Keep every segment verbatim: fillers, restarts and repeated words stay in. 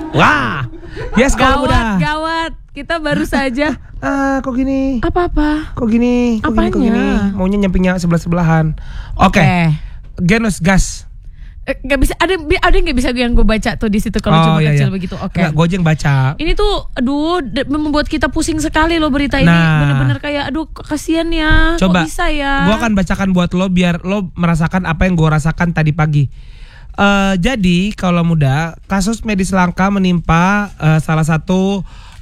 Wah, yes kalau muda. Gawat, gawat. Kita baru saja. Ah, kok gini? Apa-apa? Kok gini? Kok gini? Kok gini? Maunya nyampingnya sebelah-sebelahan. Oke. Okay. Okay. Genus gas. Eh, gak bisa, ada ada yang nggak bisa yang gue baca tuh di situ kalau oh, cuma iya, kecil iya. begitu. Oke. Okay. Gue aja yang baca. Ini tuh, aduh, membuat kita pusing sekali loh berita ini. Nah, bener-bener kayak, aduh, kasihan ya. Coba, kok bisa ya? Gue akan bacakan buat lo biar lo merasakan apa yang gue rasakan tadi pagi. Uh, jadi kalau muda, kasus medis langka menimpa uh, salah satu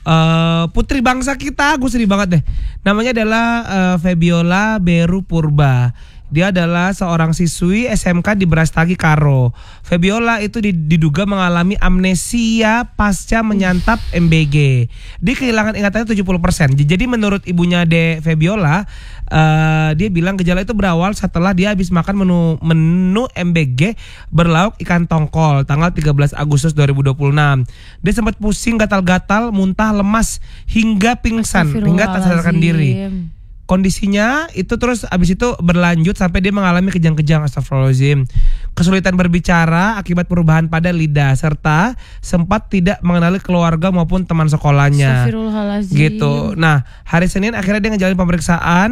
Uh, putri bangsa kita, gue sedih banget deh. Namanya adalah uh, Febiola Beru Purba. Dia adalah seorang siswi S M K di Brastagi Karo. Febiola itu diduga mengalami amnesia pasca menyantap M B G. Dia kehilangan ingatannya tujuh puluh persen. Jadi menurut ibunya De Febiola, uh, dia bilang gejala itu berawal setelah dia habis makan menu menu M B G berlauk ikan tongkol tanggal tiga belas Agustus dua ribu dua puluh enam. Dia sempat pusing, gatal-gatal, muntah, lemas hingga pingsan, hingga tak sadarkan diri. Kondisinya itu terus abis itu berlanjut sampai dia mengalami kejang-kejang, astagfirullahaladzim, kesulitan berbicara akibat perubahan pada lidah, serta sempat tidak mengenali keluarga maupun teman sekolahnya. Astagfirullahaladzim. Gitu. Nah, hari Senin akhirnya dia ngejalanin pemeriksaan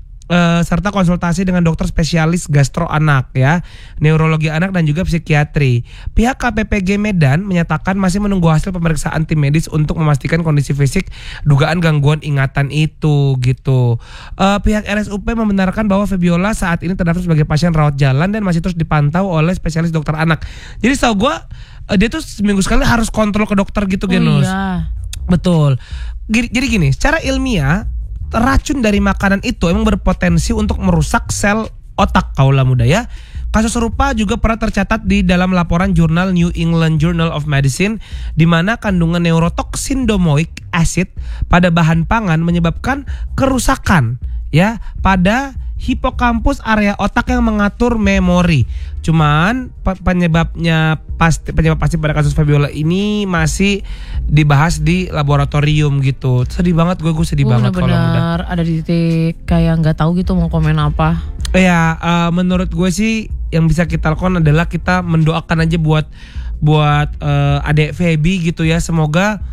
Uh, serta konsultasi dengan dokter spesialis gastro anak ya, neurologi anak dan juga psikiatri. Pihak K P P G Medan menyatakan masih menunggu hasil pemeriksaan tim medis untuk memastikan kondisi fisik dugaan gangguan ingatan itu gitu. Uh, pihak R S U P membenarkan bahwa Febiola saat ini terdaftar sebagai pasien rawat jalan dan masih terus dipantau oleh spesialis dokter anak. Jadi setahu gue uh, dia tuh seminggu sekali harus kontrol ke dokter gitu, oh, Genus. Iya. Betul. Jadi gini, secara ilmiah racun dari makanan itu emang berpotensi untuk merusak sel otak kaula muda ya. Kasus serupa juga pernah tercatat di dalam laporan jurnal New England Journal of Medicine, di mana kandungan neurotoksin domoic acid pada bahan pangan menyebabkan kerusakan ya pada hipokampus, area otak yang mengatur memori. Cuman penyebabnya pasti penyebab pasti pada kasus Febiola ini masih dibahas di laboratorium gitu. Sedih banget gue, gue sedih oh, banget kalau benar ada di titik kayak nggak tahu gitu mau komen apa. Ya, uh, menurut gue sih yang bisa kita lakukan adalah kita mendoakan aja buat buat uh, adek Febi gitu ya. Semoga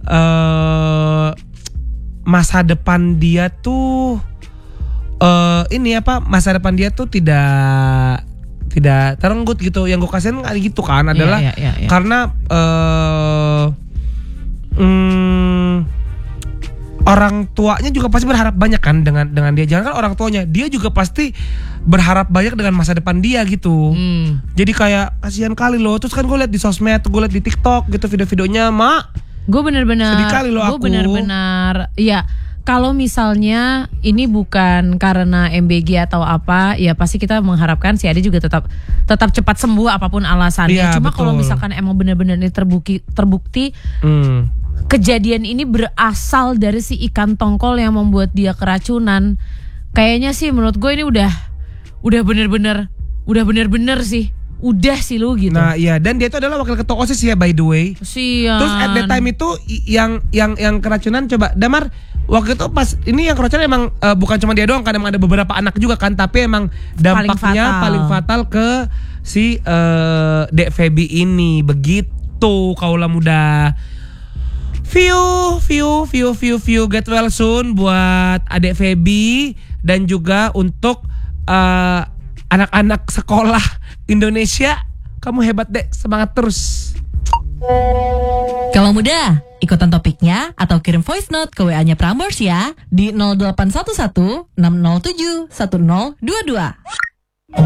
uh, masa depan dia tuh Uh, ini apa masa depan dia tuh tidak tidak terenggut gitu. Yang gue kasihan gitu kan adalah yeah, yeah, yeah, yeah. karena uh, mm, orang tuanya juga pasti berharap banyak kan dengan dengan dia. Jangan kan orang tuanya, dia juga pasti berharap banyak dengan masa depan dia gitu. Mm. Jadi kayak kasihan kali loh. Terus kan gue liat di sosmed, gue liat di TikTok gitu video-videonya, mak. Gue benar-benar, sedih kali loh aku. Gue benar-benar, ya. Kalau misalnya ini bukan karena M B G atau apa, ya pasti kita mengharapkan si Ade juga tetap tetap cepat sembuh apapun alasannya. Ya, cuma kalau misalkan emang benar-benar ini terbukti terbukti hmm. kejadian ini berasal dari si ikan tongkol yang membuat dia keracunan, kayaknya sih menurut gue ini udah udah benar-benar udah benar-benar sih. Udah sih lu gitu. Nah iya, dan dia itu adalah wakil ketua OSIS ya by the way. Sian. Terus at that time itu yang yang yang keracunan, coba Damar, waktu itu pas ini yang keracunan emang uh, bukan cuma dia doang kan, emang ada beberapa anak juga kan, tapi emang dampaknya paling fatal, paling fatal ke si uh, Dek Febi ini. Begitu kaula muda. View, view, view, view, view get well soon buat Adek Febi dan juga untuk uh, anak-anak sekolah Indonesia. Kamu hebat dek, semangat terus. Kalau muda, ikutan topiknya atau kirim voice note ke W A-nya Prambors ya di nol delapan satu satu enam nol tujuh satu nol dua dua.